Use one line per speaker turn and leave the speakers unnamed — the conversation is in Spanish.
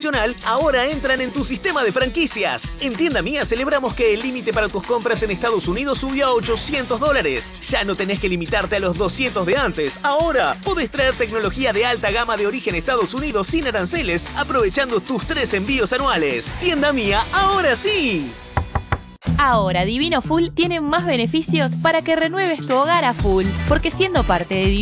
adicional ahora entran en tu sistema de franquicias. En Tienda Mía celebramos que el límite para tus compras en Estados Unidos subió a $800. Ya no tenés que limitarte a los 200 de antes. Ahora podés traer tecnología de alta gama de origen Estados Unidos sin aranceles, aprovechando tus 3 envíos anuales. Tienda Mía, ahora sí.
Ahora Divino Full tiene más beneficios para que renueves tu hogar a full, porque siendo parte de